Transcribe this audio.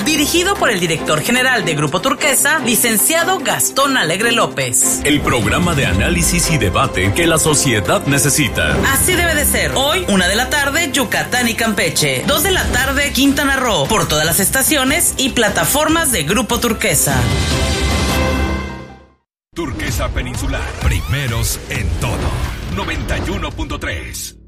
dirigido por el director general de Grupo Turquesa, licenciado Gastón Alegre López. El programa de análisis y debate que la sociedad necesita. Así debe de ser. Hoy, 1 de la tarde, Yucatán y Campeche. 2 de la tarde, Quintana Roo. Por todas las estaciones y plataformas de Grupo Turquesa. Turquesa Peninsular. Primeros en todo. 91.3.